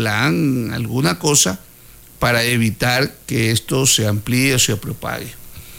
plan, alguna cosa para evitar que esto se amplíe o se propague.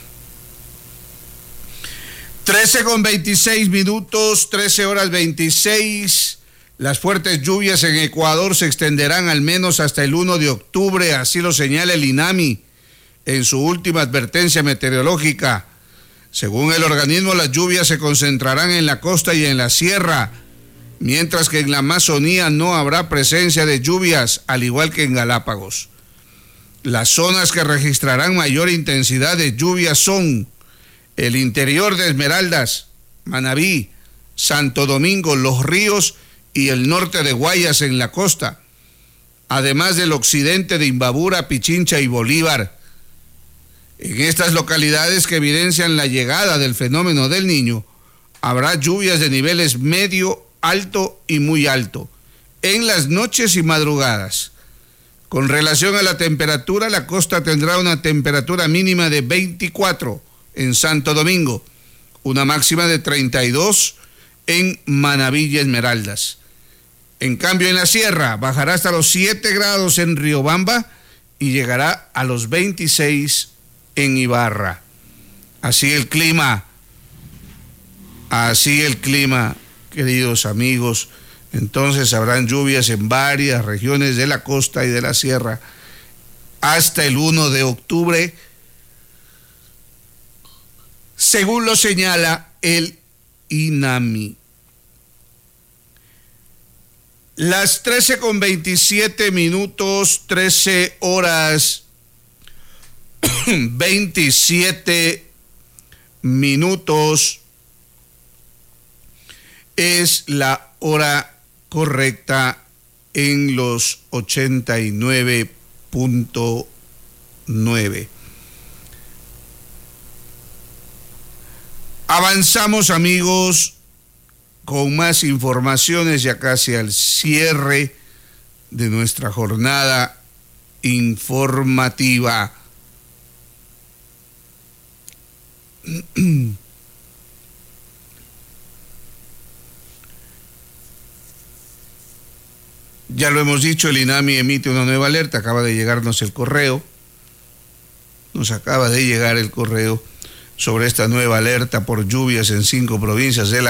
13:26, 13:26. Las fuertes lluvias en Ecuador se extenderán al menos hasta el 1 de octubre, así lo señala el INAMI en su última advertencia meteorológica. Según el organismo, las lluvias se concentrarán en la costa y en la sierra, mientras que en la Amazonía no habrá presencia de lluvias, al igual que en Galápagos. Las zonas que registrarán mayor intensidad de lluvias son el interior de Esmeraldas, Manabí, Santo Domingo, Los Ríos y el norte de Guayas en la costa, además del occidente de Imbabura, Pichincha y Bolívar. En estas localidades que evidencian la llegada del fenómeno del Niño, habrá lluvias de niveles medio, alto y muy alto en las noches y madrugadas. Con relación a la temperatura, la costa tendrá una temperatura mínima de 24 en Santo Domingo, una máxima de 32 en Manabí y Esmeraldas. En cambio, en la sierra bajará hasta los 7 grados en Riobamba y llegará a los 26 en Ibarra. Así el clima, queridos amigos. Entonces habrán lluvias en varias regiones de la costa y de la sierra hasta el 1 de octubre, según lo señala el INAMI. Las 13:27, 13:27 es la hora correcta en los 89.9. Avanzamos, amigos, con más informaciones ya casi al cierre de nuestra jornada informativa. Ya lo hemos dicho, el INAMI emite una nueva alerta, acaba de llegarnos el correo, nos acaba de llegar el correo sobre esta nueva alerta por lluvias en 5 provincias de la